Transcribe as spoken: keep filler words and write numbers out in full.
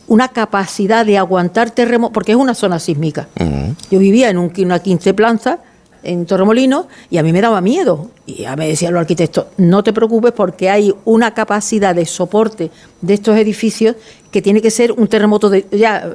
una capacidad de aguantar terremotos, porque es una zona sísmica. Uh-huh. Yo vivía en un, una quince plantas en Torremolinos y a mí me daba miedo. Y ya me decían los arquitectos, no te preocupes porque hay una capacidad de soporte de estos edificios que tiene que ser un terremoto de, ya